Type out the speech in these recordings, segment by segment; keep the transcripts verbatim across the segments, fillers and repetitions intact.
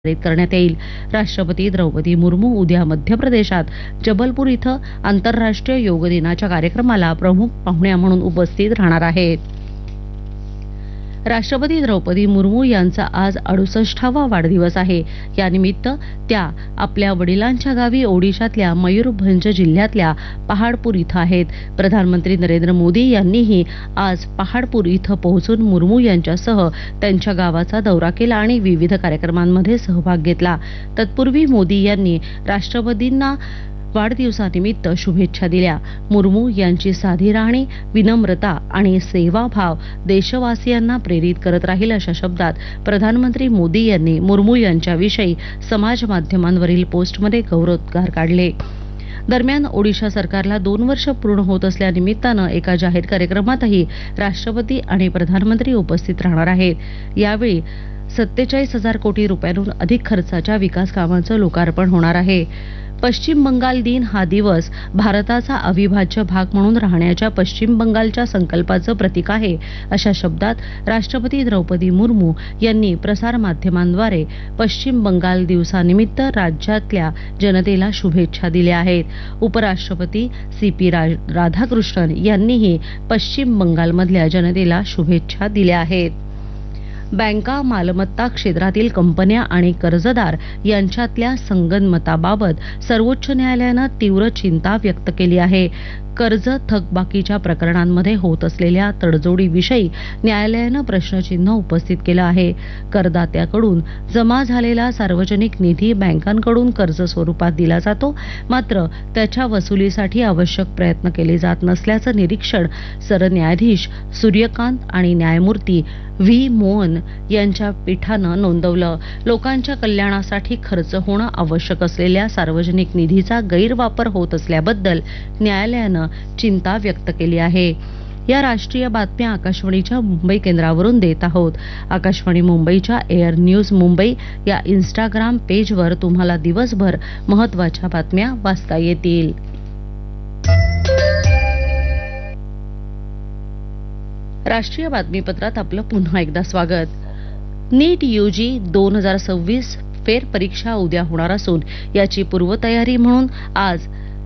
करण्यात येईल। राष्ट्रपती द्रौपदी मुर्मू उद्या मध्य प्रदेशात जबलपूर इथं आंतरराष्ट्रीय योग दिनाच्या कार्यक्रमाला प्रमुख पाहुण्या म्हणून उपस्थित राहणार आहेत। राष्ट्रपती द्रौपदी मुर्मू यांचा आज अडुसष्टावा वाढदिवस आहे। यानिमित्त त्या आपल्या वडिलांच्या गावी ओडिशातल्या मयूरभंज जिल्ह्यातल्या पहाडपूर इथं आहेत। प्रधानमंत्री नरेंद्र मोदी यांनीही आज पहाडपूर इथं पोहोचून मुर्मू यांच्यासह त्यांच्या गावाचा दौरा केला आणि विविध कार्यक्रमांमध्ये सहभाग घेतला। तत्पूर्वी मोदी यांनी राष्ट्रपतींना वाढदिवसानिमित्त शुभेच्छा दिल्या। मुर्मू यांची साधी राहणी, विनम्रता आणि सेवाभाव देशवासियांना प्रेरित करत राहील अशा शब्दात प्रधानमंत्री मोदी यांनी मुर्मू यांच्याविषयी समाज माध्यमांवरील पोस्टमध्ये गौरवोद्गार काढले। दरम्यान ओडिशा सरकारला दोन वर्ष पूर्ण होत असल्यानिमित्तानं एका जाहीर कार्यक्रमातही राष्ट्रपती आणि प्रधानमंत्री उपस्थित राहणार आहेत। यावेळी सत्तेचाळीस हजार कोटी रुपयांहून अधिक खर्चाच्या विकास कामांचं लोकार्पण होणार आहे। पश्चिम बंगाल दिन हा दिवस भारताचा अविभाज्य भाग म्हणून राहण्याच्या पश्चिम बंगालच्या संकल्पाचं प्रतीक आहे अशा शब्दात राष्ट्रपती द्रौपदी मुर्मू यांनी प्रसारमाध्यमांद्वारे पश्चिम बंगाल दिवसानिमित्त राज्यातल्या जनतेला शुभेच्छा दिल्या आहेत। उपराष्ट्रपती सी पी राधाकृष्णन यांनीही पश्चिम बंगालमधल्या जनतेला शुभेच्छा दिल्या आहेत। बँका, मालमत्ता क्षेत्रातील कंपन्या आणि कर्जदार यांच्यातल्या संगनमताबाबत सर्वोच्च न्यायालयानं तीव्र चिंता व्यक्त केली आहे। कर्ज थकबाकीच्या प्रकरणांमध्ये होत असलेल्या तडजोडीविषयी न्यायालयानं प्रश्नचिन्ह उपस्थित केलं आहे। करदात्याकडून जमा झालेला सार्वजनिक निधी बँकांकडून कर्ज स्वरूपात दिला जातो, मात्र त्याच्या वसुलीसाठी आवश्यक प्रयत्न केले जात नसल्याचं निरीक्षण सरन्यायाधीश सूर्यकांत आणि न्यायमूर्ती व्ही मोहन यांच्या पीठानं नोंदवलं। लोकांच्या कल्याणासाठी खर्च होणं आवश्यक असलेल्या सार्वजनिक निधीचा गैरवापर होत असल्याबद्दल न्यायालयानं चिंता व्यक्त केली आहे। या राष्ट्रीय बातम्या आकाशवाणीच्या मुंबई केंद्रावरून देत आहोत। आकाशवाणी मुंबईच्या एअर न्यूज मुंबई या इंस्टाग्राम पेजवर तुम्हाला दिवसभर महत्त्वाच्या बातम्या वाचता येतील। राष्ट्रीय बातमीपत्रात आपलं पुन्हा एकदा स्वागत। नीट यूजी दोन हजार सव्वीस फेर परीक्षा उद्या होणार असून याची पूर्वतयारी म्हणून आज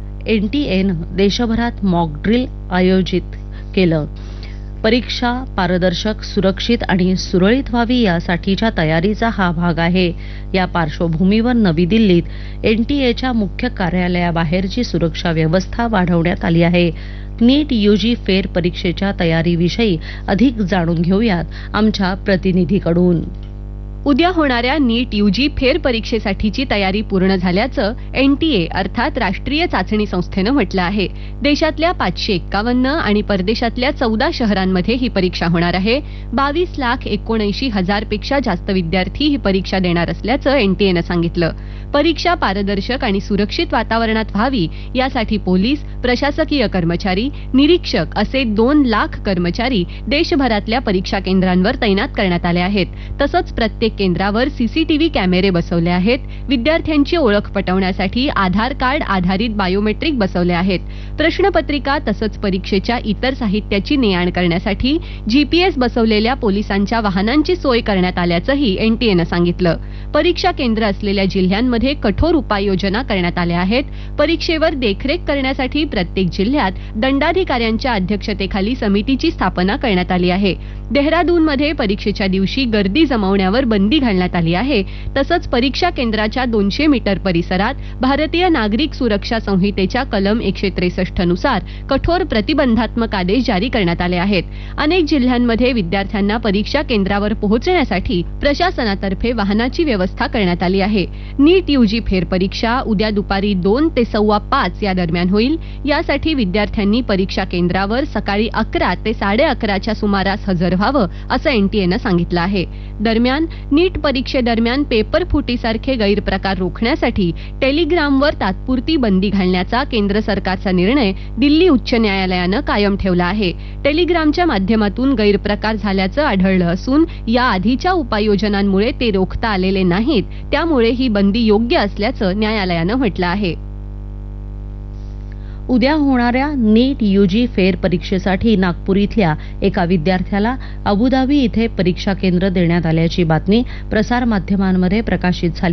एनटीएनं देशभरात मॉक ड्रिल आयोजित केलं। परीक्षा पारदर्शक, सुरक्षित आणि सुरळीत व्हावी यासाठीच्या तयारीचा हा भाग आहे। या पार्श्वभूमीवर नवी दिल्लीत एनटीएच्या मुख्य कार्यालयाबाहेरची सुरक्षा व्यवस्था वाढवण्यात आली आहे। नीट यूजी फेर परीक्षेच्या तयारीविषयी अधिक जाणून घेऊयात आमच्या प्रतिनिधीकडून। उद्या होणाऱ्या नीट यूजी फेर परीक्षेसाठीची तयारी पूर्ण झाल्याचं एनटीए अर्थात राष्ट्रीय चाचणी संस्थेनं म्हटलं आहे। देशातल्या पाचशे एक्कावन्न आणि परदेशातल्या चौदा शहरांमध्ये ही परीक्षा होणार आहे। बावीस लाख एकोणऐंशी हजार पेक्षा जास्त विद्यार्थी ही परीक्षा देणार असल्याचं एनटीएनं सांगितलं। परीक्षा पारदर्शक आणि सुरक्षित वातावरणात व्हावी यासाठी पोलीस, प्रशासकीय कर्मचारी, निरीक्षक असे दोन लाख कर्मचारी देशभरातल्या परीक्षा केंद्रांवर तैनात करण्यात आले आहेत। तसंच प्रत्येक केंद्रावर सीसीटीव्ही कॅमेरे बसवले आहेत। विद्यार्थ्यांची ओळख पटवण्यासाठी आधार कार्ड आधारित बायोमेट्रिक बसवले आहेत। प्रश्नपत्रिका तसंच परीक्षेच्या इतर साहित्याची ने-आण करण्यासाठी जीपीएस बसवलेल्या पोलिसांच्या वाहनांची सोय करण्यात आल्याचंही एनटीएनं सांगितलं। परीक्षा केंद्र असलेल्या जिल्ह्यांमध्ये कठोर उपाययोजना करण्यात आल्या आहेत। परीक्षेवर देखरेख करण्यासाठी प्रत्येक जिल्ह्यात दंडाधिकाऱ्यांच्या अध्यक्षतेखाली समितीची स्थापना करण्यात आली आहे। देहरादूनमध्ये परीक्षेच्या दिवशी गर्दी जमवण्यावर बंदी घालण्यात आली आहे। तसंच परीक्षा केंद्राच्या दोनशे मीटर परिसरात भारतीय नागरिक सुरक्षा संहितेच्या कलम एकशे त्रेसष्ट नुसार कठोर प्रतिबंधात्मक आदेश जारी करण्यात आले आहेत। अनेक जिल्ह्यांमध्ये विद्यार्थ्यांना परीक्षा केंद्रावर पोहोचण्यासाठी प्रशासनातर्फे वाहनाची व्यवस्था करण्यात आली आहे। नीट यूजी फेर परीक्षा उद्या दुपारी दोन ते सव्वा पाच या दरम्यान होईल। यासाठी विद्यार्थ्यांनी परीक्षा केंद्रावर सकाळी अकरा ते साडे अकराच्या सुमारास हजर व्हावं असं एनटीएनं सांगितलं आहे। दरम्यान नीट परीक्षेदरम्यान पेपर फुटीसारखे गैरप्रकार रोखण्यासाठी टेलिग्रामवर तात्पुरती बंदी घालण्याचा केंद्र सरकारचा निर्णय दिल्ली उच्च न्यायालयानं कायम ठेवला आहे। टेलिग्रामच्या माध्यमातून गैरप्रकार झाल्याचं आढळलं असून या आधीच्या उपाययोजनांमुळे ते रोखता आलेले नाहीत, त्यामुळे ही बंदी योग्य असल्याचं न्यायालयानं म्हटलं आहे। उद्या होणाऱ्या नीट यूजी फेर परीक्षेसाठी नागपूर इथल्या एका विद्यार्थ्याला अबुधाबी इथे परीक्षा केंद्र देण्यात आल्याची बातमी प्रसारमाध्यमांमध्ये प्रकाशित झाली